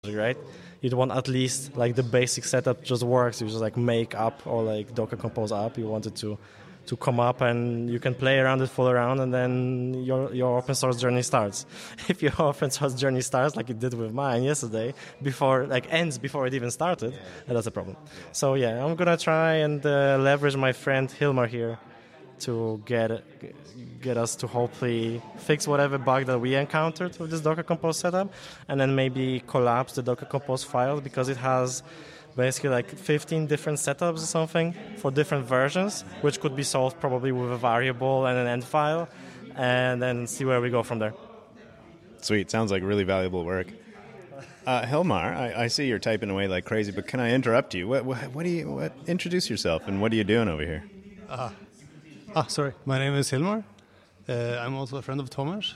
right? You'd want at least like the basic setup just works. You just like make up or like Docker Compose up. You want it to come up and you can play around it, fool around, and then your open source journey starts. If your open source journey starts like it did with mine yesterday, ends before it even started, that's a problem. So yeah, I'm gonna try and leverage my friend Hilmar here to get us to hopefully fix whatever bug that we encountered with this Docker Compose setup, and then maybe collapse the Docker Compose files because it has basically like 15 different setups or something for different versions, which could be solved probably with a variable and an end file, and then see where we go from there. Sweet. Sounds like really valuable work. Hilmar, I see you're typing away like crazy, but can I interrupt you? Introduce yourself and what are you doing over here? Sorry. My name is Hilmar. I'm also a friend of Thomas.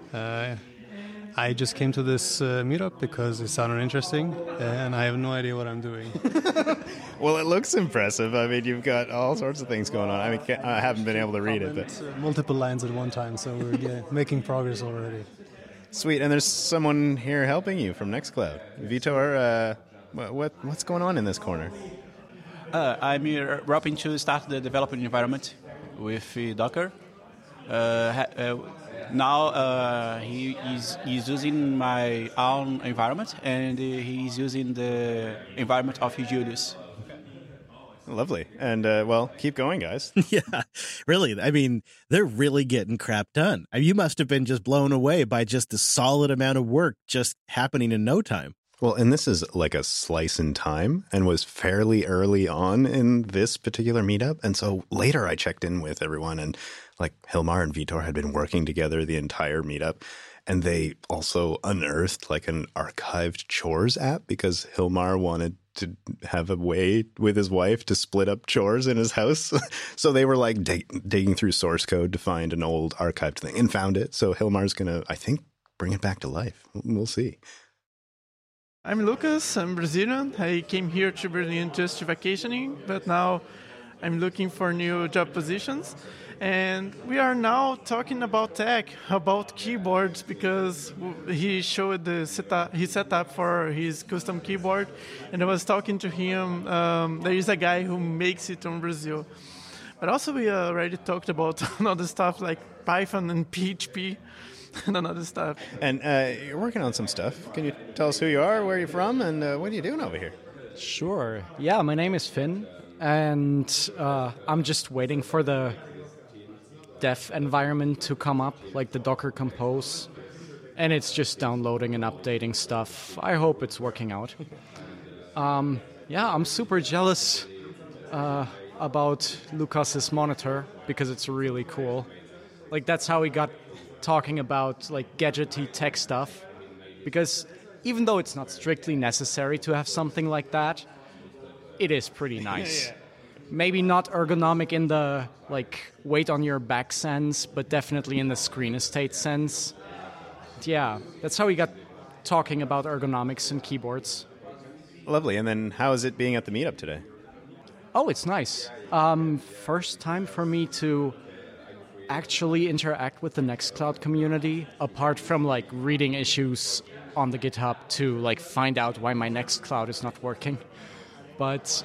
I just came to this meetup because it sounded interesting, and I have no idea what I'm doing. Well, it looks impressive. I mean, you've got all sorts of things going on. I mean, I haven't been able to read it, but multiple lines at one time, so we're making progress already. Sweet. And there's someone here helping you from Nextcloud. Vitor, what's going on in this corner? I'm helping to start the development environment with Docker. Now he's using my own environment, and he's using the environment of Julius. Lovely. And, keep going, guys. Yeah, really. I mean, they're really getting crap done. You must have been just blown away by just the solid amount of work just happening in no time. Well, and this is like a slice in time and was fairly early on in this particular meetup. And so later I checked in with everyone, and like Hilmar and Vitor had been working together the entire meetup. And they also unearthed like an archived chores app because Hilmar wanted to have a way with his wife to split up chores in his house. So they were like digging through source code to find an old archived thing and found it. So Hilmar's going to, I think, bring it back to life. We'll see. I'm Lucas. I'm Brazilian. I came here to Berlin just vacationing, but now I'm looking for new job positions. And we are now talking about tech, about keyboards, because he showed his setup for his custom keyboard. And I was talking to him. There is a guy who makes it in Brazil. But also we already talked about other stuff like Python and PHP. And another stuff. And you're working on some stuff. Can you tell us who you are, where you're from, and what are you doing over here? Sure. Yeah, my name is Finn, and I'm just waiting for the dev environment to come up, like the Docker Compose, and it's just downloading and updating stuff. I hope it's working out. I'm super jealous about Lucas's monitor because it's really cool. Like, that's how we got talking about like gadgety tech stuff, because even though it's not strictly necessary to have something like that, it is pretty nice. Yeah. Maybe not ergonomic in the like weight on your back sense, but definitely in the screen estate sense. Yeah, that's how we got talking about ergonomics and keyboards. Lovely. And then how is it being at the meetup today? Oh, it's nice. First time for me to actually interact with the Nextcloud community, apart from like reading issues on the GitHub to like find out why my Nextcloud is not working. But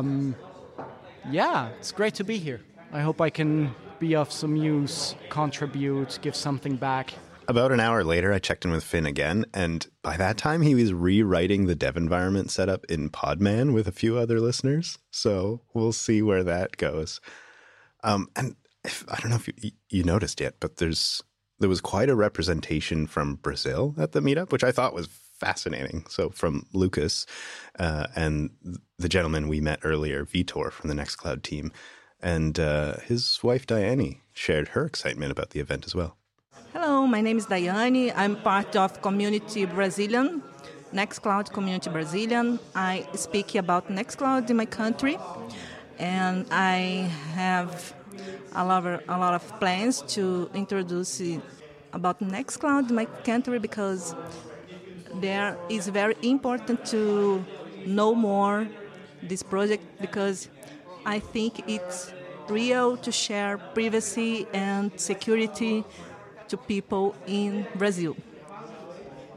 it's great to be here. I hope I can be of some use, contribute, give something back. About an hour later, I checked in with Finn again, and by that time he was rewriting the dev environment setup in Podman with a few other listeners. So we'll see where that goes. And I don't know if you noticed yet, but there was quite a representation from Brazil at the meetup, which I thought was fascinating. So from Lucas and the gentleman we met earlier, Vitor from the Nextcloud team, and his wife Daiane shared her excitement about the event as well. Hello, my name is Daiane. I'm part of Community Brazilian, Nextcloud Community Brazilian. I speak about Nextcloud in my country, and I have a lot of plans to introduce about Nextcloud in my country, because there is very important to know more this project, because I think it's real to share privacy and security to people in Brazil.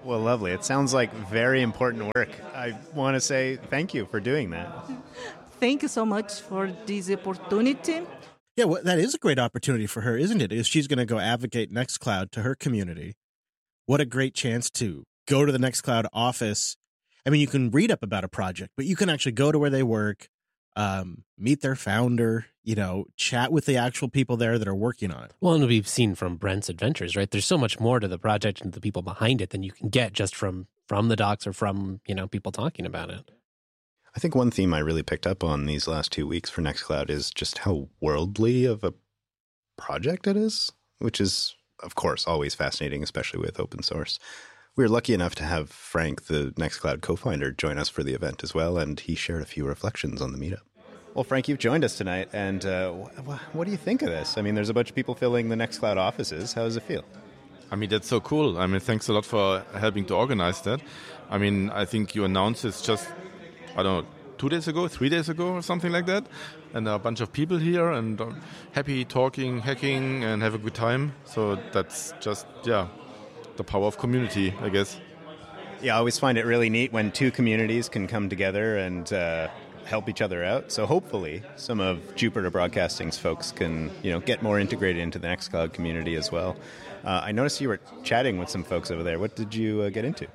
Well, lovely. It sounds like very important work. I want to say thank you for doing that. Thank you so much for this opportunity. Yeah, well, that is a great opportunity for her, isn't it? If she's going to go advocate Nextcloud to her community, what a great chance to go to the Nextcloud office. I mean, you can read up about a project, but you can actually go to where they work, meet their founder, chat with the actual people there that are working on it. Well, and we've seen from Brent's adventures, right? There's so much more to the project and the people behind it than you can get just from the docs or from, people talking about it. I think one theme I really picked up on these last 2 weeks for Nextcloud is just how worldly of a project it is, which is, of course, always fascinating, especially with open source. We were lucky enough to have Frank, the Nextcloud co-founder, join us for the event as well, and he shared a few reflections on the meetup. Well, Frank, you've joined us tonight, and what do you think of this? I mean, there's a bunch of people filling the Nextcloud offices. How does it feel? I mean, that's so cool. I mean, thanks a lot for helping to organize that. I mean, I think you announced this just, 2 days ago, 3 days ago, or something like that. And there are a bunch of people here and happy talking, hacking, and have a good time. So that's just, the power of community, I guess. Yeah, I always find it really neat when two communities can come together and help each other out. So hopefully some of Jupiter Broadcasting's folks can, get more integrated into the Nextcloud community as well. I noticed you were chatting with some folks over there. What did you get into?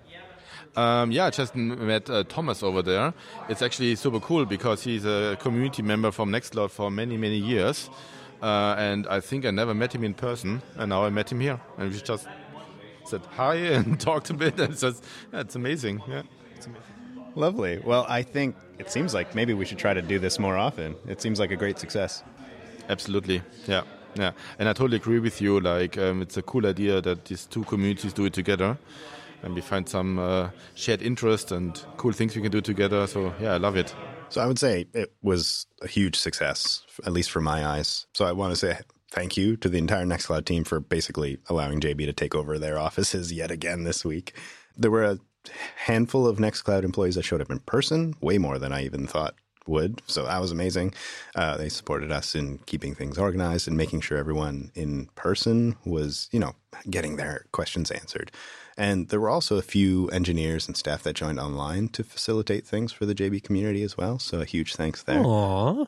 I just met Thomas over there. It's actually super cool because he's a community member from Nextcloud for many, many years. And I think I never met him in person. And now I met him here. And we just said hi and talked a bit. And it's amazing. Yeah, it's amazing. Lovely. Well, I think it seems like maybe we should try to do this more often. It seems like a great success. Absolutely. Yeah. And I totally agree with you. Like, it's a cool idea that these two communities do it together. And we find some shared interest and cool things we can do together. So, I love it. So I would say it was a huge success, at least for my eyes. So I want to say thank you to the entire Nextcloud team for basically allowing JB to take over their offices yet again this week. There were a handful of Nextcloud employees that showed up in person, way more than I even thought would. So that was amazing. They supported us in keeping things organized and making sure everyone in person was, getting their questions answered. And there were also a few engineers and staff that joined online to facilitate things for the JB community as well. So a huge thanks there. Aww.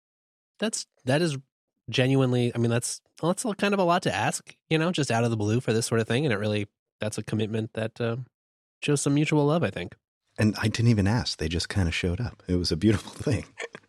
That is genuinely, I mean, that's kind of a lot to ask, just out of the blue for this sort of thing. And that's a commitment that shows some mutual love, I think. And I didn't even ask. They just kind of showed up. It was a beautiful thing.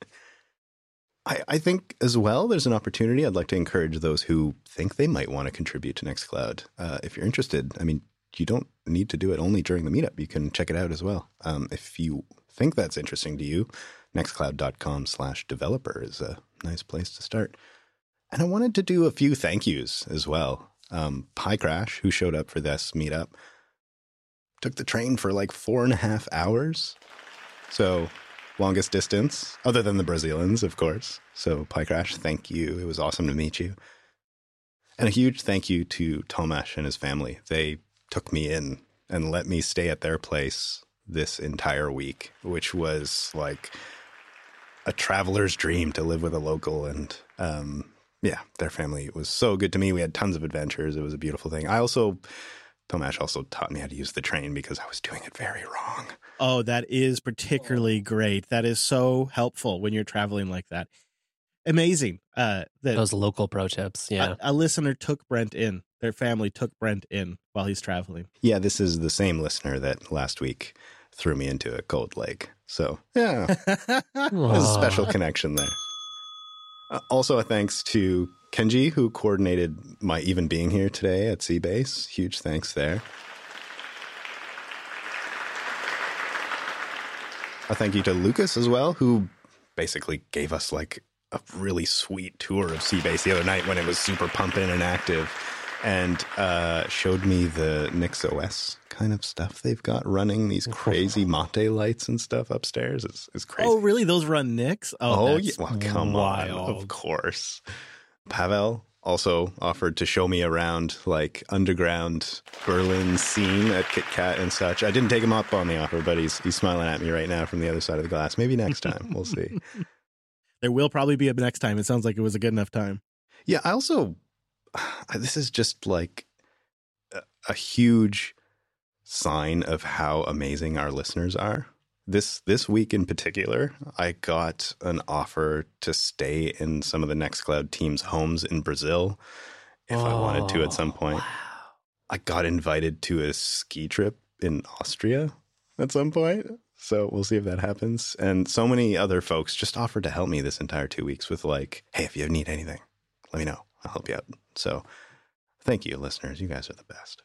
I think as well, there's an opportunity. I'd like to encourage those who think they might want to contribute to Nextcloud. If you're interested, I mean, you don't need to do it only during the meetup. You can check it out as well. If you think that's interesting to you, nextcloud.com/developer is a nice place to start. And I wanted to do a few thank yous as well. PyCrash, who showed up for this meetup, took the train for like 4.5 hours. So longest distance, other than the Brazilians, of course. So PyCrash, thank you. It was awesome to meet you. And a huge thank you to Tomasz and his family. They took me in and let me stay at their place this entire week, which was like a traveler's dream to live with a local. And their family was so good to me. We had tons of adventures. It was a beautiful thing. Tomasz also taught me how to use the train because I was doing it very wrong. Oh, that is particularly great. That is so helpful when you're traveling like that. Amazing. Those local pro tips, yeah. A listener took Brent in. Their family took Brent in while he's traveling. Yeah, this is the same listener that last week threw me into a cold lake. So, yeah, there's a special connection there. Also, a thanks to Kenji, who coordinated my even being here today at Seabase. Huge thanks there. A thank you to Lucas as well, who basically gave us like a really sweet tour of Seabase the other night when it was super pumping and active, and showed me the NixOS kind of stuff they've got running, these crazy Mate lights and stuff upstairs. It's crazy. Oh, really? Those run Nix? Oh yeah. Well, come on. Of course. Pavel also offered to show me around like underground Berlin scene at KitKat and such. I didn't take him up on the offer, but he's smiling at me right now from the other side of the glass. Maybe next time. We'll see. There will probably be a next time. It sounds like it was a good enough time. Yeah, I also, this is just like a huge sign of how amazing our listeners are. This week in particular, I got an offer to stay in some of the Nextcloud team's homes in Brazil if I wanted to at some point. Wow. I got invited to a ski trip in Austria at some point. So we'll see if that happens. And so many other folks just offered to help me this entire 2 weeks with like, hey, if you need anything, let me know. I'll help you out. So thank you, listeners. You guys are the best.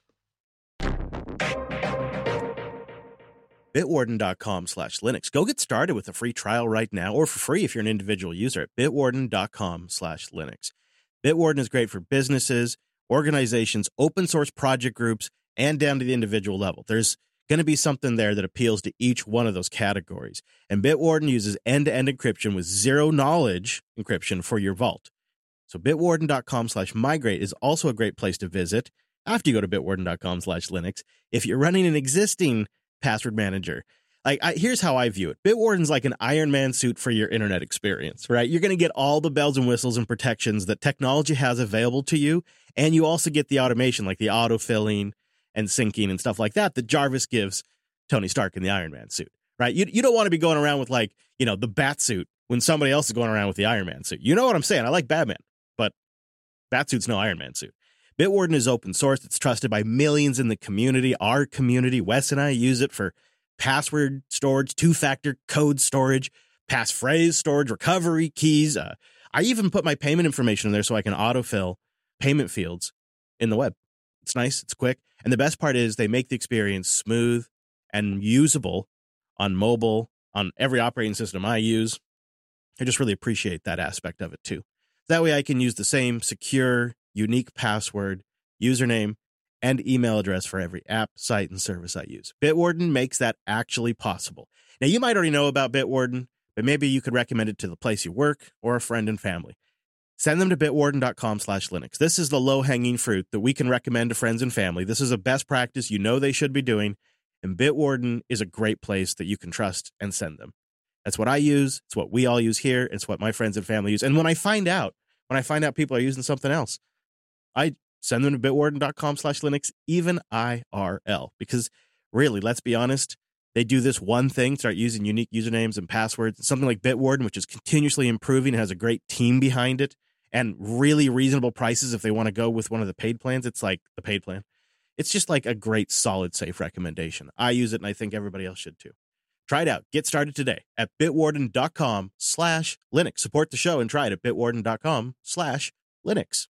Bitwarden.com/Linux. Go get started with a free trial right now, or for free if you're an individual user at bitwarden.com/Linux. Bitwarden is great for businesses, organizations, open source project groups, and down to the individual level. There's going to be something there that appeals to each one of those categories. And Bitwarden uses end-to-end encryption with zero-knowledge encryption for your vault. So bitwarden.com/migrate is also a great place to visit after you go to bitwarden.com/Linux. If you're running an existing password manager, here's how I view it. Bitwarden's like an Iron Man suit for your internet experience, right? You're going to get all the bells and whistles and protections that technology has available to you, and you also get the automation like the autofilling and syncing and stuff like that Jarvis gives Tony Stark in the Iron Man suit, right? You don't want to be going around with the bat suit when somebody else is going around with the Iron Man suit. You know what I'm saying? I like Batman, but bat suit's no Iron Man suit. Bitwarden is open source. It's trusted by millions in the community. Our community, Wes and I use it for password storage, two-factor code storage, passphrase storage, recovery keys. I even put my payment information in there so I can autofill payment fields in the web. It's nice. It's quick. And the best part is they make the experience smooth and usable on mobile, on every operating system I use. I just really appreciate that aspect of it too. That way I can use the same secure, unique password, username, and email address for every app, site, and service I use. Bitwarden makes that actually possible. Now, you might already know about Bitwarden, but maybe you could recommend it to the place you work or a friend and family. Send them to bitwarden.com/Linux. This is the low-hanging fruit that we can recommend to friends and family. This is a best practice you know they should be doing, and Bitwarden is a great place that you can trust and send them. That's what I use. It's what we all use here. It's what my friends and family use. And when I find out people are using something else, I send them to bitwarden.com/Linux, even IRL, because really, let's be honest, they do this one thing, start using unique usernames and passwords, something like Bitwarden, which is continuously improving and has a great team behind it and really reasonable prices if they want to go with one of the paid plans. It's like the paid plan. It's just like a great, solid, safe recommendation. I use it, and I think everybody else should too. Try it out. Get started today at bitwarden.com/Linux. Support the show and try it at bitwarden.com/Linux.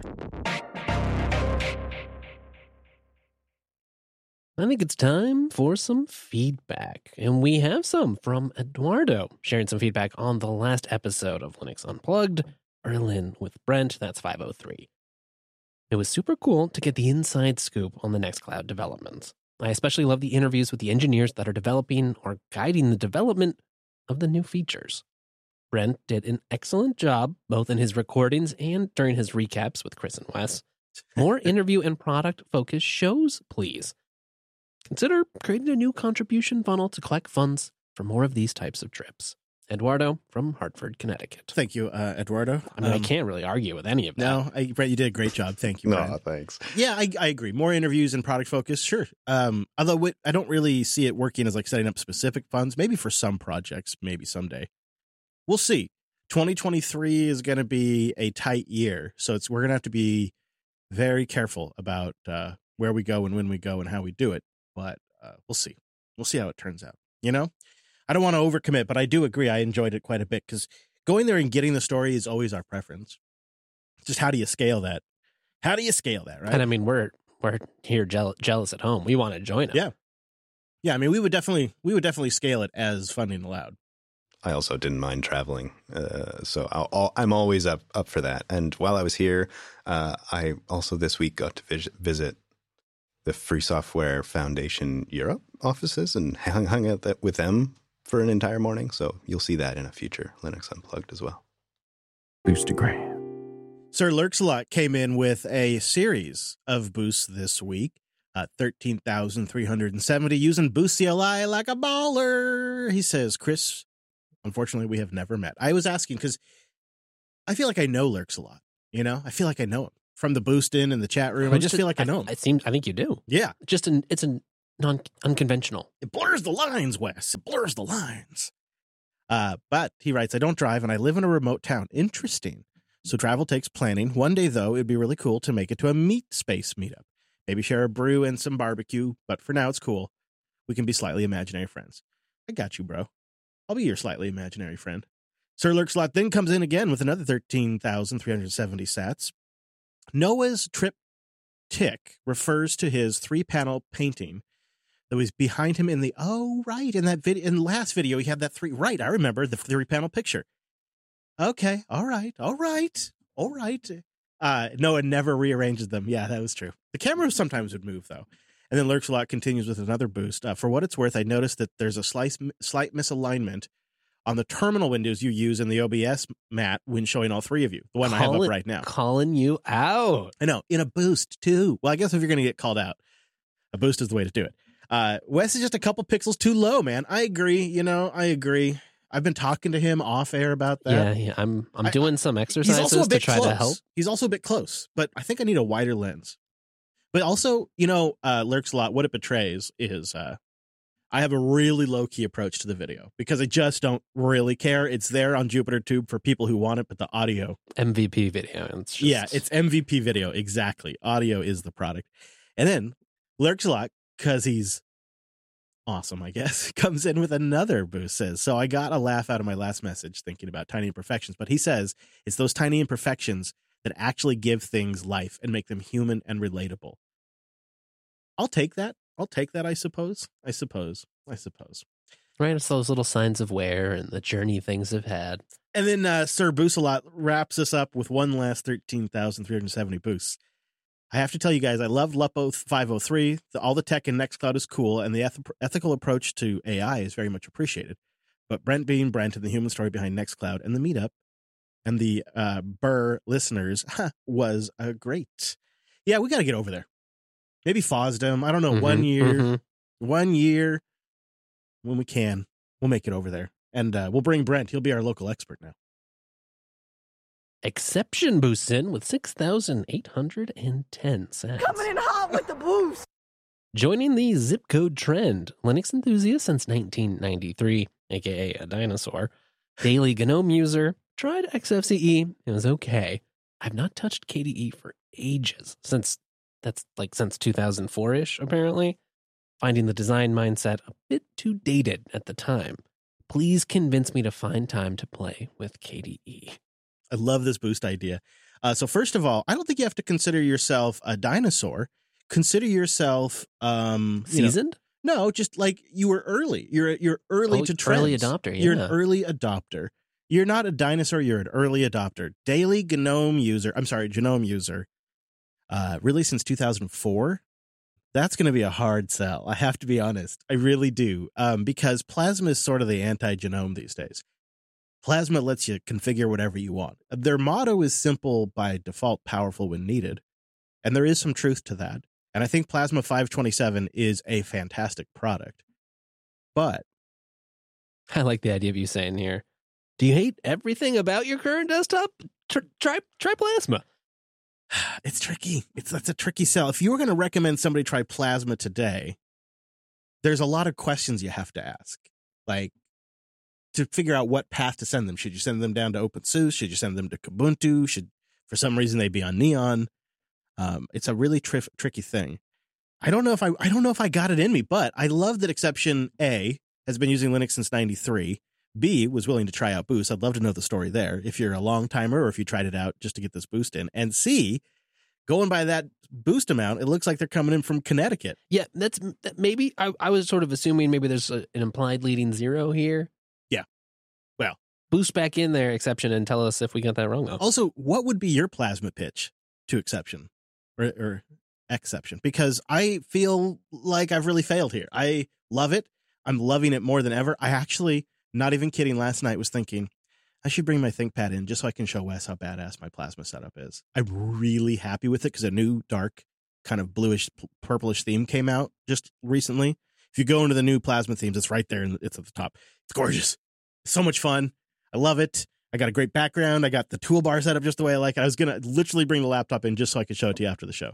I think it's time for some feedback. And we have some from Eduardo, sharing some feedback on the last episode of Linux Unplugged, Berlin with Brent. That's 503. It was super cool to get the inside scoop on the Nextcloud developments. I especially love the interviews with the engineers that are developing or guiding the development of the new features. Brent did an excellent job, both in his recordings and during his recaps with Chris and Wes. More interview and product-focused shows, please. Consider creating a new contribution funnel to collect funds for more of these types of trips. Eduardo from Hartford, Connecticut. Thank you, Eduardo. I mean, I can't really argue with any of that. No, Brett, you did a great job. Thank you, Brent. No, thanks. Yeah, I agree. More interviews and product focus, sure. Although I don't really see it working as like setting up specific funds. Maybe for some projects, maybe someday. We'll see. 2023 is going to be a tight year, so we're going to have to be very careful about where we go and when we go and how we do it. But we'll see. We'll see how it turns out. You know, I don't want to overcommit, but I do agree. I enjoyed it quite a bit because going there and getting the story is always our preference. Just how do you scale that? How do you scale that, right? And I mean, we're here jealous at home. We want to join them. Yeah. I mean, we would definitely scale it as funding allowed. I also didn't mind traveling, so I'm always up for that. And while I was here, I also this week got to visit the Free Software Foundation Europe offices and hung out with them for an entire morning. So you'll see that in a future Linux Unplugged as well. Boostagram. Sir Lurks-a-Lot came in with a series of boosts this week. 13,370 using Boost CLI like a baller. He says, Chris, unfortunately, we have never met. I was asking because I feel like I know Lurks-a-Lot. You know, I feel like I know him. From the boost in the chat room. I just feel like I know him. I think you do. Yeah. It's a unconventional. It blurs the lines, Wes. It blurs the lines. But he writes, I don't drive and I live in a remote town. Interesting. So travel takes planning. One day, though, it'd be really cool to make it to a meat space meetup. Maybe share a brew and some barbecue. But for now, it's cool. We can be slightly imaginary friends. I got you, bro. I'll be your slightly imaginary friend. Sir Lurkslot then comes in again with another 13,370 sats. Noah's triptych refers to his 3-panel painting that was behind him in the, in that video, in the last video, he had that I remember the 3-panel picture. Okay. All right. Noah never rearranges them. Yeah, that was true. The camera sometimes would move though. And then Lurkslot continues with another boost. For what it's worth, I noticed that there's a slight misalignment on the terminal windows you use in the OBS, Matt, when showing all three of you. The one I have up right now. Calling you out. I know. In a boost, too. Well, I guess if you're going to get called out, a boost is the way to do it. Wes is just a couple pixels too low, man. I agree. I agree. I've been talking to him off air about that. Yeah. I'm doing some exercises to try to help. He's also a bit close, but I think I need a wider lens. But also, Lurkslot, what it betrays is I have a really low-key approach to the video because I just don't really care. It's there on JupyterTube for people who want it, but the audio... MVP video. Yeah, it's MVP video, exactly. Audio is the product. And then Lurkslot, because he's awesome, I guess, comes in with another boost, says, so I got a laugh out of my last message thinking about tiny imperfections, but he says it's those tiny imperfections that actually give things life and make them human and relatable. I'll take that, I suppose. Right, it's those little signs of wear and the journey things have had. And then Sir Boosalot wraps us up with one last 13,370 boosts. I have to tell you guys, I love Lupo 503. All the tech in Nextcloud is cool, and the ethical approach to AI is very much appreciated. But Brent being Brent and the human story behind Nextcloud and the meetup and the Burr listeners was great. Yeah, we got to get over there. Maybe FOSDEM. I don't know. 1 year. 1 year. When we can, we'll make it over there. And we'll bring Brent. He'll be our local expert now. Exception boosts in with 6,810 cents. Coming in hot with the boost. Joining the zip code trend, Linux enthusiast since 1993, aka a dinosaur, daily GNOME user, tried XFCE, it was okay. I've not touched KDE for ages, since 2004-ish, apparently. Finding the design mindset a bit too dated at the time. Please convince me to find time to play with KDE. I love this boost idea. So first of all, I don't think you have to consider yourself a dinosaur. Consider yourself seasoned. No, just like you were early. You're early to trends. Early adopter. Yeah. You're an early adopter. You're not a dinosaur. You're an early adopter. Daily GNOME user. Really since 2004. That's going to be a hard sell. I have to be honest. I really do. Because Plasma is sort of the anti-GNOME these days. Plasma lets you configure whatever you want. Their motto is simple by default, powerful when needed. And there is some truth to that. And I think Plasma 527 is a fantastic product. But I like the idea of you saying here, do you hate everything about your current desktop? Try Plasma. It's tricky. That's a tricky sell. If you were going to recommend somebody try Plasma today, there's a lot of questions you have to ask. Like, to figure out what path to send them. Should you send them down to OpenSUSE? Should you send them to Kubuntu? Should, for some reason, they be on Neon? It's a really tricky thing. I don't know if I got it in me, but I love that Exception A has been using Linux since 93. B was willing to try out Boost. I'd love to know the story there. If you're a long timer or if you tried it out just to get this boost in. And C, going by that boost amount, it looks like they're coming in from Connecticut. Yeah, maybe I was sort of assuming maybe there's an implied leading zero here. Yeah. Well, boost back in there, Exception, and tell us if we got that wrong. Also, what would be your Plasma pitch to Exception or Exception? Because I feel like I've really failed here. I love it. I'm loving it more than ever. I actually, not even kidding, last night was thinking I should bring my ThinkPad in just so I can show Wes how badass my Plasma setup is. I'm really happy with it because a new dark kind of bluish purplish theme came out just recently. If you go into the new Plasma themes, it's right there and it's at the top. It's gorgeous. It's so much fun. I love it. I got a great background. I got the toolbar set up just the way I like it. I was going to literally bring the laptop in just so I could show it to you after the show.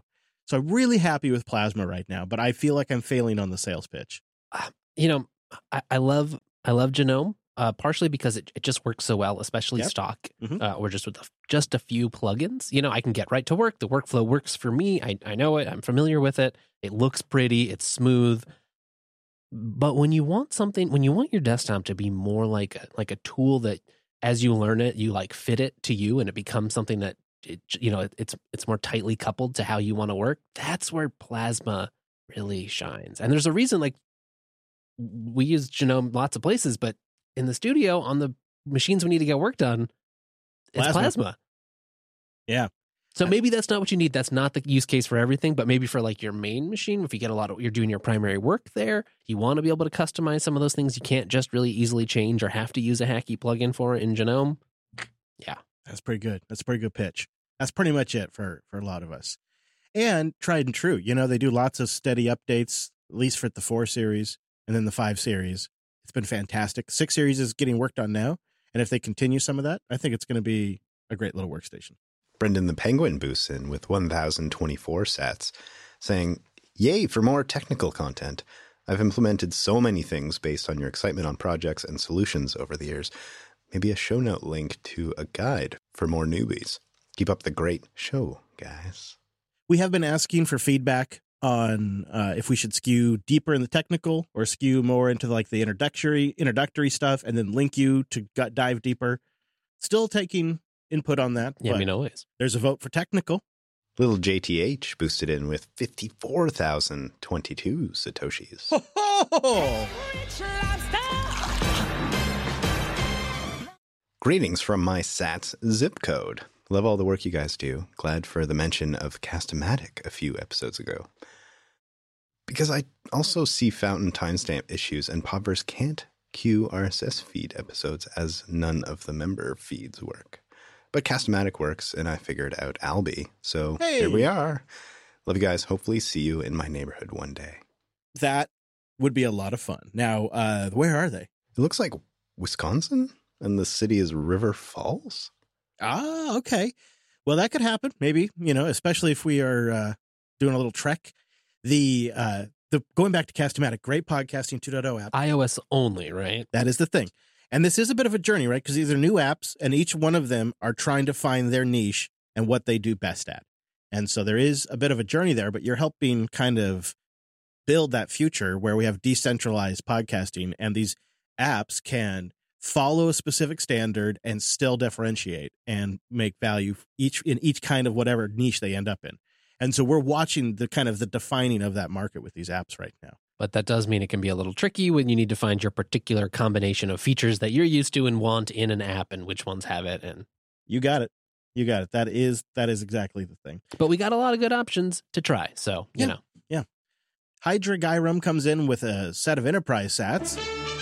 So I'm really happy with Plasma right now, but I feel like I'm failing on the sales pitch. You know, I love Genome, partially because it just works so well, especially stock, or just with just a few plugins. You know, I can get right to work. The workflow works for me. I know it. I'm familiar with it. It looks pretty. It's smooth. But when you want your desktop to be more like a tool that, as you learn it, you like fit it to you, and it becomes something that it's more tightly coupled to how you want to work. That's where Plasma really shines. And there's a reason, like, we use Genome lots of places, but in the studio on the machines we need to get work done, it's Plasma. Yeah. So maybe that's not what you need. That's not the use case for everything, but maybe for like your main machine, if you get you're doing your primary work there, you want to be able to customize some of those things you can't just really easily change or have to use a hacky plugin for in Genome. Yeah. That's pretty good. That's a pretty good pitch. That's pretty much it for a lot of us. And tried and true. You know, they do lots of steady updates, at least for the 4 series and then the 5 series. It's been fantastic. 6 series is getting worked on now. And if they continue some of that, I think it's going to be a great little workstation. Brendan the Penguin boosts in with 1,024 sats, saying, "Yay for more technical content. I've implemented so many things based on your excitement on projects and solutions over the years. Maybe a show note link to a guide for more newbies. Keep up the great show, guys." We have been asking for feedback on if we should skew deeper in the technical or skew more into like the introductory stuff and then link you to dive deeper. Still taking input on that. Yeah, I mean, always. There's a vote for technical. Little JTH boosted in with 54,022 Satoshis. Greetings from my Sats zip code. Love all the work you guys do. Glad for the mention of Cast-O-Matic a few episodes ago. Because I also see Fountain timestamp issues, and Podverse can't queue RSS feed episodes as none of the member feeds work. But Cast-O-Matic works, and I figured out Alby. So Here we are. Love you guys. Hopefully see you in my neighborhood one day. That would be a lot of fun. Now, where are they? It looks like Wisconsin, and the city is River Falls. Ah, okay. Well, that could happen. Maybe, especially if we are doing a little trek. The going back to Cast-O-Matic, great podcasting 2.0 app. iOS only, right? That is the thing. And this is a bit of a journey, right? Because these are new apps, and each one of them are trying to find their niche and what they do best at. And so there is a bit of a journey there, but you're helping kind of build that future where we have decentralized podcasting, and these apps can follow a specific standard and still differentiate and make value in each kind of whatever niche they end up in. And so we're watching the kind of the defining of that market with these apps right now. But that does mean it can be a little tricky when you need to find your particular combination of features that you're used to and want in an app, and which ones have it. And you got it. That is exactly the thing. But we got a lot of good options to try. So, you know. Yeah. Hydra Gyrum comes in with a set of enterprise sats.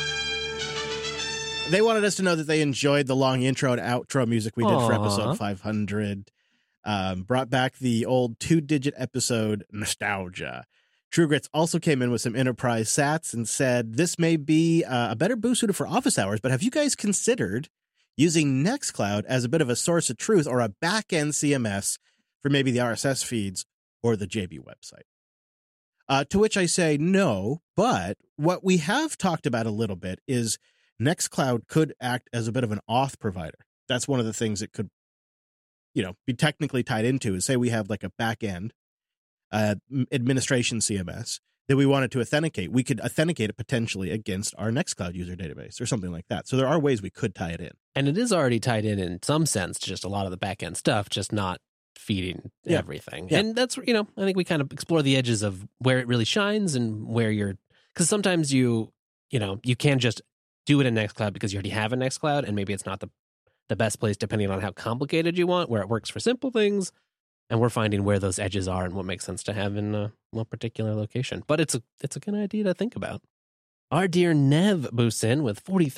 They wanted us to know that they enjoyed the long intro and outro music we did for episode 500. Brought back the old 2-digit episode nostalgia. True Grits also came in with some enterprise sats and said, this may be a better boost suited for office hours, but have you guys considered using Nextcloud as a bit of a source of truth or a back-end CMS for maybe the RSS feeds or the JB website? To which I say no, but what we have talked about a little bit is Nextcloud could act as a bit of an auth provider. That's one of the things it could, be technically tied into is say we have like a back-end administration CMS that we wanted to authenticate. We could authenticate it potentially against our Nextcloud user database or something like that. So there are ways we could tie it in. And it is already tied in some sense to just a lot of the back-end stuff, just not feeding everything. Yeah. And that's, I think we kind of explore the edges of where it really shines and where because sometimes you can just do it in Nextcloud because you already have a Nextcloud, and maybe it's not the best place depending on how complicated you want, where it works for simple things. And we're finding where those edges are and what makes sense to have in one particular location. But it's a good idea to think about. Our dear Nev boosts in with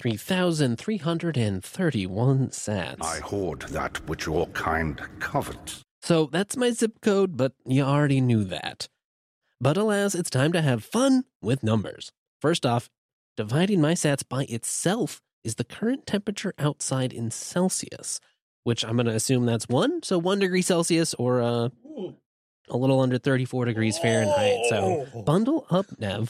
43,331 sats. I hoard that which your kind covet. So that's my zip code, but you already knew that. But alas, it's time to have fun with numbers. First off, dividing my sats by itself is the current temperature outside in Celsius, which I'm going to assume that's 1. So 1 degree Celsius or a little under 34 degrees Fahrenheit. So bundle up, Nev.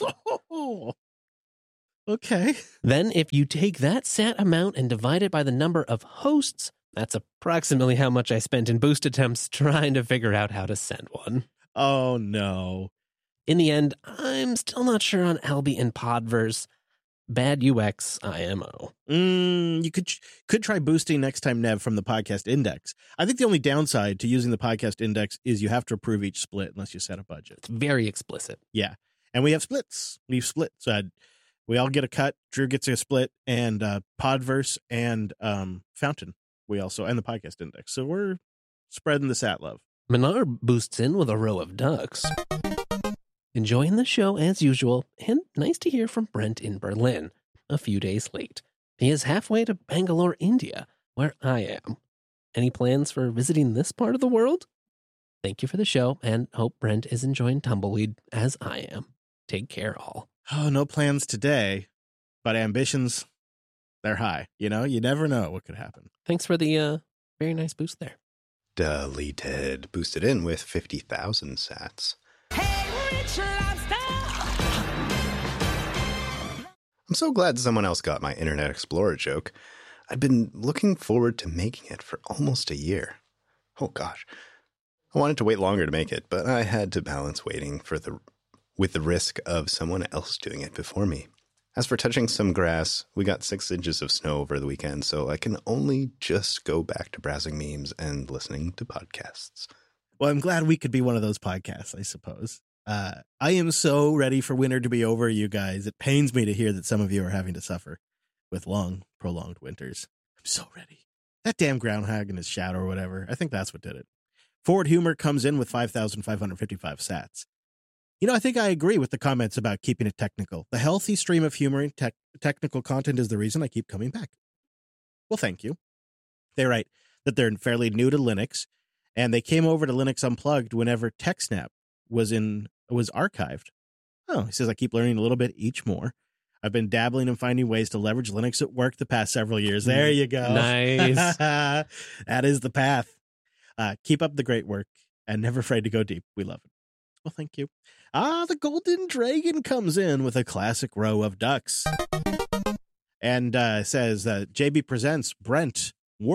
Okay. Then if you take that sat amount and divide it by the number of hosts, that's approximately how much I spent in boost attempts trying to figure out how to send one. Oh, no. In the end, I'm still not sure on Alby and Podverse. Bad UX, IMO. You could try boosting next time, Nev, from the podcast index. I think the only downside to using the podcast index is you have to approve each split unless you set a budget. It's very explicit. Yeah. And we have splits. We've split. So we all get a cut. Drew gets a split, and Podverse and Fountain. We also, and the podcast index. So we're spreading the sat love. Minar boosts in with a row of ducks. Enjoying the show as usual, and nice to hear from Brent in Berlin, a few days late. He is halfway to Bangalore, India, where I am. Any plans for visiting this part of the world? Thank you for the show, and hope Brent is enjoying Tumbleweed as I am. Take care, all. Oh, no plans today, but ambitions, they're high. You know, you never know what could happen. Thanks for the very nice boost there. Deleted. Boosted in with 50,000 sats. I'm so glad someone else got my Internet Explorer joke. I've been looking forward to making it for almost a year. Oh gosh. I wanted to wait longer to make it, but I had to balance waiting with the risk of someone else doing it before me. As for touching some grass, we got 6 inches of snow over the weekend, so I can only just go back to browsing memes and listening to podcasts. Well, I'm glad we could be one of those podcasts, I suppose. I am so ready for winter to be over, you guys. It pains me to hear that some of you are having to suffer with long, prolonged winters. I'm so ready. That damn groundhog in his shadow or whatever. I think that's what did it. Forward Humor comes in with 5,555 sats. You know, I think I agree with the comments about keeping it technical. The healthy stream of humor and technical content is the reason I keep coming back. Well, thank you. They write that they're fairly new to Linux, and they came over to Linux Unplugged whenever TechSnap was archived. Oh, he says, I keep learning a little bit each more. I've been dabbling and finding ways to leverage Linux at work the past several years. There you go. Nice. That is the path. Keep up the great work and never afraid to go deep. We love it. Well, thank you. The Golden Dragon comes in with a classic row of ducks and says, JB presents Brent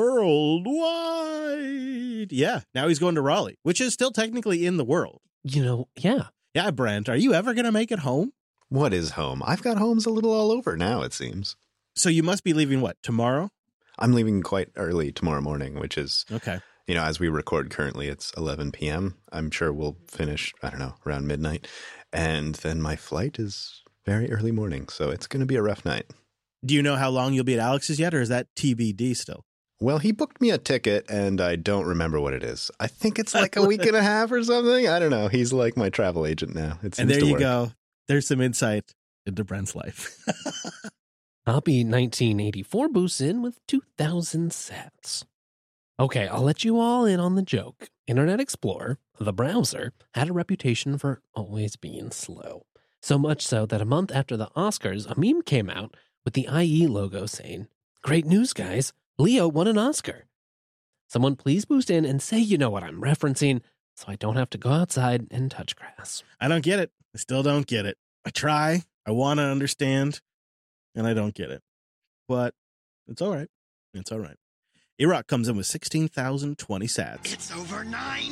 worldwide. Yeah, now he's going to Raleigh, which is still technically in the world. You know, yeah. Yeah, Brent, are you ever going to make it home? What is home? I've got homes a little all over now, it seems. So you must be leaving, what, tomorrow? I'm leaving quite early tomorrow morning, which is, okay. You know, as we record currently, it's 11 p.m. I'm sure we'll finish, I don't know, around midnight. And then my flight is very early morning, so it's going to be a rough night. Do you know how long you'll be at Alex's yet, or is that TBD still? Well, he booked me a ticket, and I don't remember what it is. I think it's like a week and a half or something. I don't know. He's like my travel agent now. And there you go. There's some insight into Brent's life. Hoppy 1984 boosts in with 2,000 sats. Okay, I'll let you all in on the joke. Internet Explorer, the browser, had a reputation for always being slow. So much so that a month after the Oscars, a meme came out with the IE logo saying, "Great news, guys. Leo won an Oscar." Someone please boost in and say you know what I'm referencing so I don't have to go outside and touch grass. I don't get it. I still don't get it. I try. I want to understand. And I don't get it. But it's all right. It's all right. Iraq comes in with 16,020 sats. It's over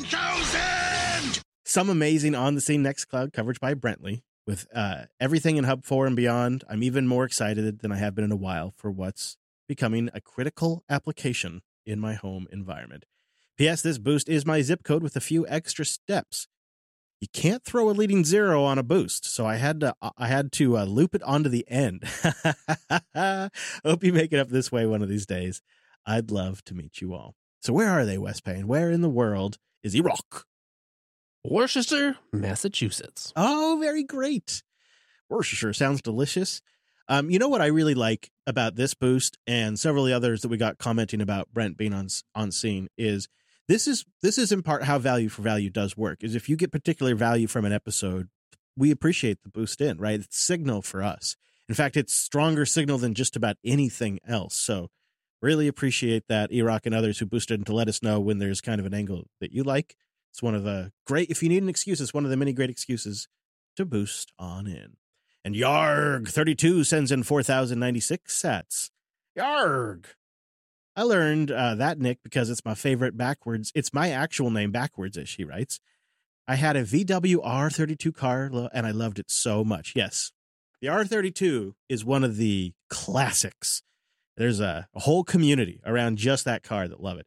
9,000! Some amazing on-the-scene Nextcloud coverage by Brentley. With everything in Hub 4 and beyond, I'm even more excited than I have been in a while for what's becoming a critical application in my home environment. P.S. This boost is my zip code with a few extra steps. You can't throw a leading 0 on a boost, so I had to loop it onto the end. Hope you make it up this way one of these days. I'd love to meet you all. So where are they, West Payne? Where in the world is Iraq? Worcester, Massachusetts. Oh, very great. Worcestershire sounds delicious. You know what I really like about this boost and several of the others that we got commenting about Brent being on scene is this is in part how value for value does work. Is if you get particular value from an episode, we appreciate the boost in, right? It's signal for us. In fact, it's stronger signal than just about anything else. So really appreciate that, Iraq and others who boosted in to let us know when there's kind of an angle that you like. It's one of the great, if you need an excuse, it's one of the many great excuses to boost on in. And Yarg32 sends in 4,096 sats. Yarg! I learned that nick because it's my favorite backwards. It's my actual name backwards, as she writes. I had a VW R32 car, and I loved it so much. Yes, the R32 is one of the classics. There's a whole community around just that car that love it.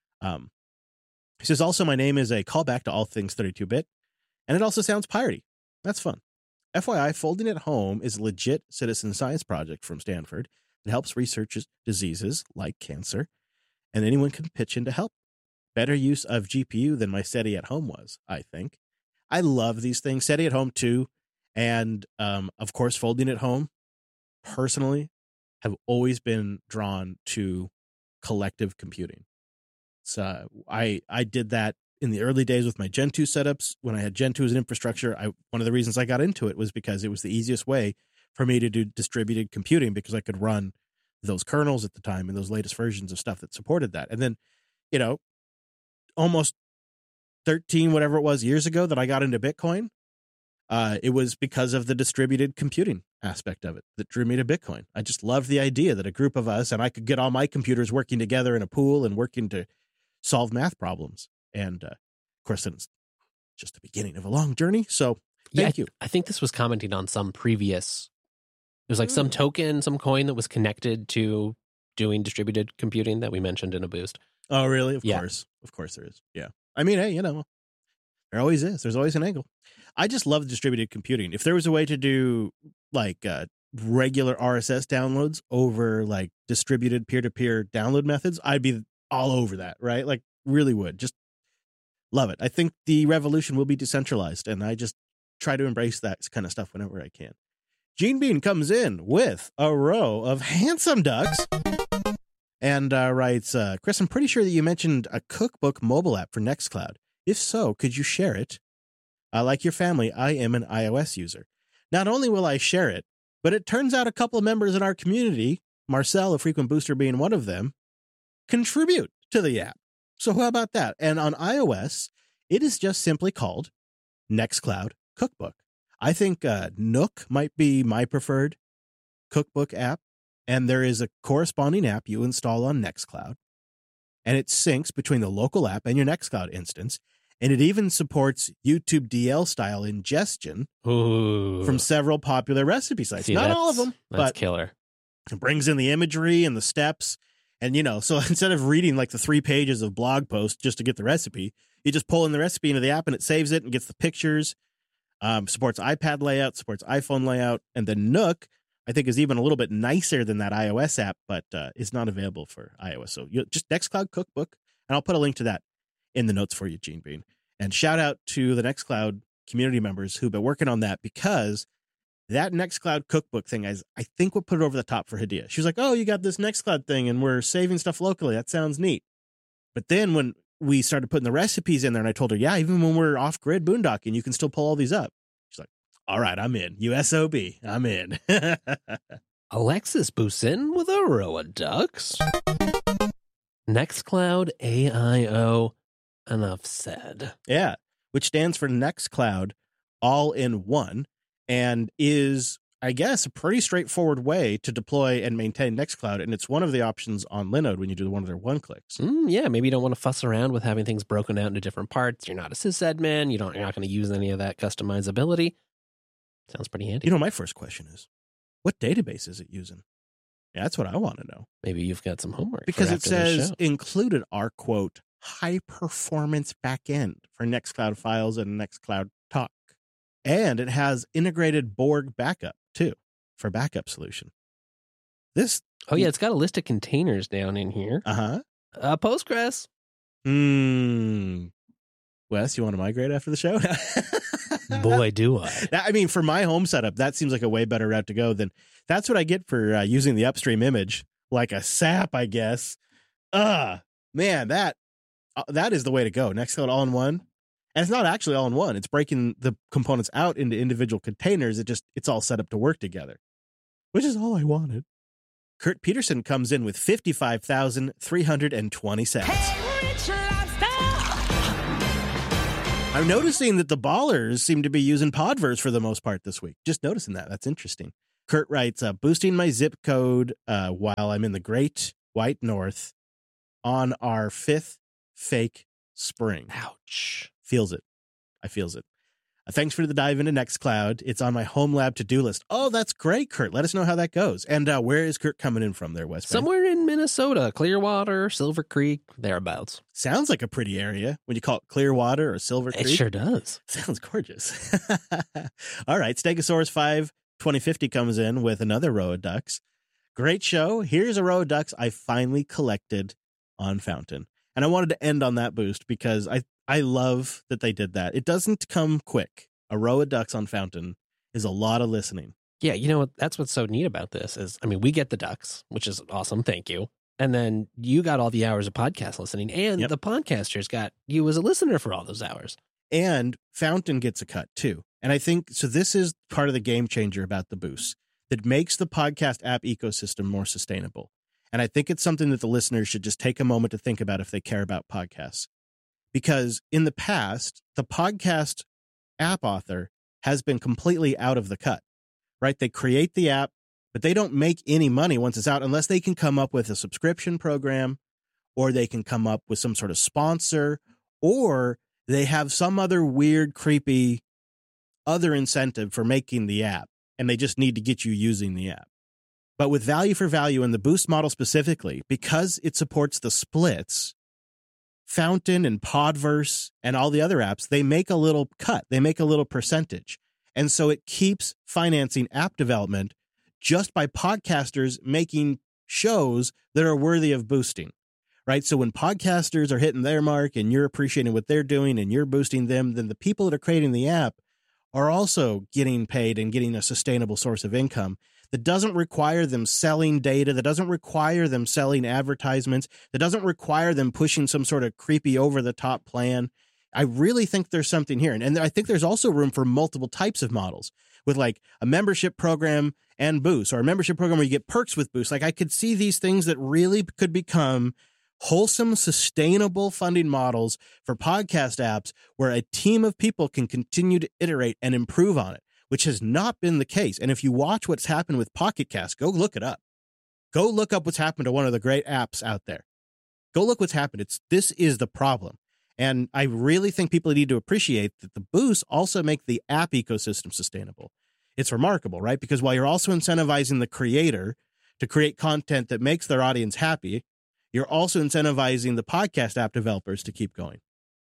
He says, also, my name is a callback to all things 32-bit, and it also sounds piratey. That's fun. FYI, Folding at Home is a legit citizen science project from Stanford that helps research diseases like cancer, and anyone can pitch in to help. Better use of GPU than my SETI at Home was, I think. I love these things. SETI at Home, too, and, of course, Folding at Home, personally, have always been drawn to collective computing. So I did that in the early days with my Gen 2 setups. When I had Gen 2 as an infrastructure, one of the reasons I got into it was because it was the easiest way for me to do distributed computing, because I could run those kernels at the time and those latest versions of stuff that supported that. And then, almost 13, whatever it was, years ago that I got into Bitcoin, it was because of the distributed computing aspect of it that drew me to Bitcoin. I just loved the idea that a group of us, and I could get all my computers working together in a pool and working to solve math problems. And of course, then it's just the beginning of a long journey. So thank you. I think this was commenting on some previous, it was like some token, some coin that was connected to doing distributed computing that we mentioned in a boost. Oh, really? Of course. Of course there is. Yeah. I mean, hey, there always is. There's always an angle. I just love distributed computing. If there was a way to do like regular RSS downloads over like distributed peer-to-peer download methods, I'd be all over that, right? Like really would. Just love it. I think the revolution will be decentralized, and I just try to embrace that kind of stuff whenever I can. Gene Bean comes in with a row of handsome ducks and writes, Chris, I'm pretty sure that you mentioned a cookbook mobile app for Nextcloud. If so, could you share it? Like your family, I am an iOS user. Not only will I share it, but it turns out a couple of members in our community, Marcel, a frequent booster being one of them, contribute to the app. So how about that? And on iOS, it is just simply called Nextcloud Cookbook. I think Nook might be my preferred cookbook app, and there is a corresponding app you install on Nextcloud, and it syncs between the local app and your Nextcloud instance, and it even supports YouTube DL-style ingestion from several popular recipe sites. Not all of them, but killer. It brings in the imagery and the steps. And, so instead of reading like the 3 pages of blog post just to get the recipe, you just pull in the recipe into the app and it saves it and gets the pictures, supports iPad layout, supports iPhone layout. And then Nook, I think, is even a little bit nicer than that iOS app, but is not available for iOS. So just Nextcloud Cookbook, and I'll put a link to that in the notes for you, Gene Bean. And shout out to the Nextcloud community members who've been working on that, because that Nextcloud cookbook thing, I think, would put it over the top for Hadia. She was like, oh, you got this Nextcloud thing and we're saving stuff locally. That sounds neat. But then when we started putting the recipes in there and I told her, yeah, even when we're off grid boondocking, you can still pull all these up. She's like, all right, I'm in. USOB, I'm in. Alexis Busin with a row of ducks. Nextcloud AIO, enough said. Yeah, which stands for Nextcloud all in one, and is, I guess, a pretty straightforward way to deploy and maintain Nextcloud, and it's one of the options on Linode when you do one of their one-clicks. Yeah, maybe you don't want to fuss around with having things broken out into different parts. You're not a sysadmin. You're not going to use any of that customizability. Sounds pretty handy. My first question is, what database is it using? Yeah, that's what I want to know. Maybe you've got some homework. Because it says included are, quote, high-performance backend for Nextcloud files and Nextcloud Talk. And it has integrated Borg backup, too, for backup solution. It's got a list of containers down in here. Postgres. Wes, you want to migrate after the show? Boy, do I. I mean, for my home setup, that seems like a way better route to go than that's what I get for using the upstream image, like a SAP, I guess. Man, that is the way to go. Nextcloud all in one. And it's not actually all in one. It's breaking the components out into individual containers. It's all set up to work together, which is all I wanted. Kurt Peterson comes in with 55,320 cents. Hey, Rich Lobster! I'm noticing that the ballers seem to be using Podverse for the most part this week. Just noticing that. That's interesting. Kurt writes, boosting my zip code while I'm in the Great White North on our 5th fake spring. Ouch. Feels it. I feels it. Thanks for the dive into Nextcloud. It's on my home lab to-do list. Oh, that's great, Kurt. Let us know how that goes. And where is Kurt coming in from there, Wes? Somewhere in Minnesota, Clearwater, Silver Creek, thereabouts. Sounds like a pretty area when you call it Clearwater or Silver Creek. It sure does. Sounds gorgeous. All right, Stegosaurus 5 2050 comes in with another row of ducks. Great show. Here's a row of ducks I finally collected on Fountain. And I wanted to end on that boost because I love that they did that. It doesn't come quick. A row of ducks on Fountain is a lot of listening. Yeah, you know what? That's what's so neat about this is, I mean, we get the ducks, which is awesome. Thank you. And then you got all the hours of podcast listening, and the podcasters got you as a listener for all those hours. And Fountain gets a cut too. And I think, so this is part of the game changer about the boost that makes the podcast app ecosystem more sustainable. And I think it's something that the listeners should just take a moment to think about if they care about podcasts. Because in the past, the podcast app author has been completely out of the cut, right? They create the app, but they don't make any money once it's out unless they can come up with a subscription program, or they can come up with some sort of sponsor, or they have some other weird, creepy other incentive for making the app, and they just need to get you using the app. But with value for value in the Boost model specifically, because it supports the splits, Fountain and Podverse and all the other apps, they make a little cut. They make a little percentage. And so it keeps financing app development just by podcasters making shows that are worthy of boosting, right? So when podcasters are hitting their mark and you're appreciating what they're doing and you're boosting them, then the people that are creating the app are also getting paid and getting a sustainable source of income that doesn't require them selling data, that doesn't require them selling advertisements, that doesn't require them pushing some sort of creepy over-the-top plan. I really think there's something here. And I think there's also room for multiple types of models with like a membership program and Boost, or a membership program where you get perks with Boost. Like I could see these things that really could become wholesome, sustainable funding models for podcast apps where a team of people can continue to iterate and improve on it, which has not been the case. And if you watch what's happened with Pocket Cast, go look it up. Go look up what's happened to one of the great apps out there. Go look what's happened. This is the problem. And I really think people need to appreciate that the boosts also make the app ecosystem sustainable. It's remarkable, right? Because while you're also incentivizing the creator to create content that makes their audience happy, you're also incentivizing the podcast app developers to keep going.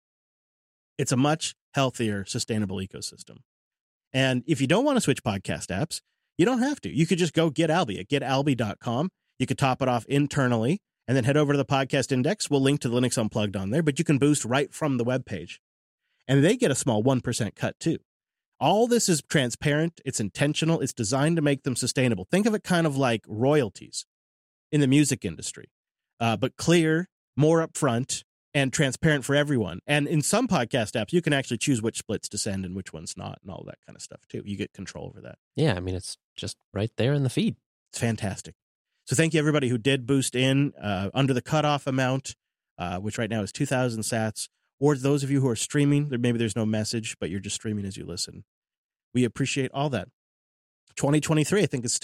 It's a much healthier, sustainable ecosystem. And if you don't want to switch podcast apps, you don't have to. You could just go get Alby at getalby.com. You could top it off internally and then head over to the podcast index. We'll link to Linux Unplugged on there, but you can boost right from the webpage. And they get a small 1% cut too. All this is transparent. It's intentional. It's designed to make them sustainable. Think of it kind of like royalties in the music industry, but clear, more upfront, and transparent for everyone. And in some podcast apps, you can actually choose which splits to send and which ones not and all that kind of stuff too. You get control over that. Yeah, I mean, it's just right there in the feed. It's fantastic. So thank you everybody who did boost in under the cutoff amount, which right now is 2,000 sats, or those of you who are streaming, maybe there's no message, but you're just streaming as you listen. We appreciate all that. 2023, I think, has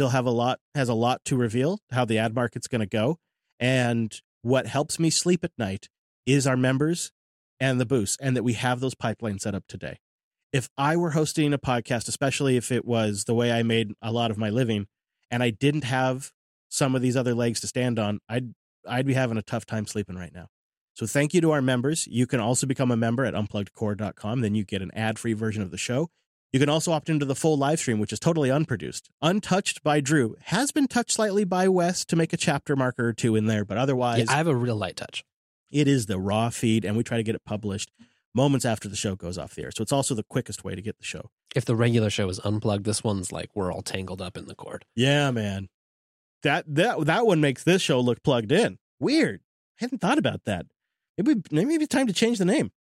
a lot to reveal, how the ad market's going to go. And what helps me sleep at night is our members and the boosts, and that we have those pipelines set up today. If I were hosting a podcast, especially if it was the way I made a lot of my living, and I didn't have some of these other legs to stand on, I'd be having a tough time sleeping right now. So thank you to our members. You can also become a member at unpluggedcore.com. Then you get an ad-free version of the show. You can also opt into the full live stream, which is totally unproduced, untouched by Drew. Has been touched slightly by Wes to make a chapter marker or two in there, but otherwise... Yeah, I have a real light touch. It is the raw feed, and we try to get it published moments after the show goes off the air. So it's also the quickest way to get the show. If the regular show is unplugged, this one's like we're all tangled up in the cord. Yeah, man. That one makes this show look plugged in. Weird. I hadn't thought about that. Maybe it's time to change the name.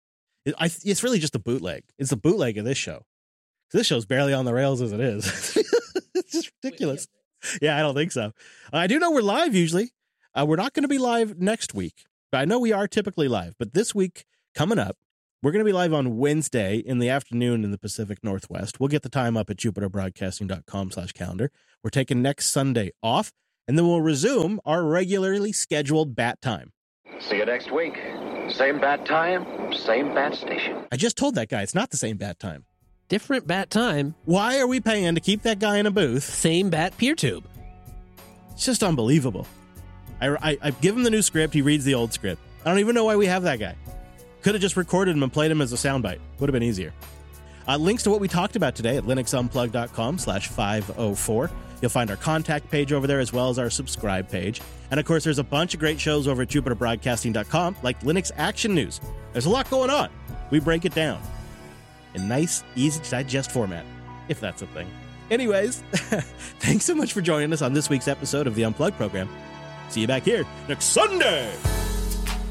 It's really just a bootleg. It's the bootleg of this show. This show's barely on the rails as it is. It's just ridiculous. Yeah, I don't think so. I do know we're live usually. We're not going to be live next week, but I know we are typically live. But this week, coming up, We're going to be live on Wednesday in the afternoon in the Pacific Northwest. We'll get the time up at jupiterbroadcasting.com/calendar. We're taking next Sunday off, and then we'll resume our regularly scheduled bat time. See you next week. Same bat time, same bat station. I just told that guy it's not the same bat time. Different bat time. Why are we paying to keep that guy in a booth? Same bat peer tube. It's just unbelievable. I give him the new script. He reads the old script. I don't even know why we have that guy. Could have just recorded him and played him as a soundbite. Would have been easier. Links to what we talked about today at linuxunplug.com/504. You'll find our contact page over there as well as our subscribe page. And of course, there's a bunch of great shows over at jupiterbroadcasting.com like Linux Action News. There's a lot going on. We break it down in nice, easy to digest format, if that's a thing. Anyways, thanks so much for joining us on this week's episode of the Unplugged program. See you back here next Sunday.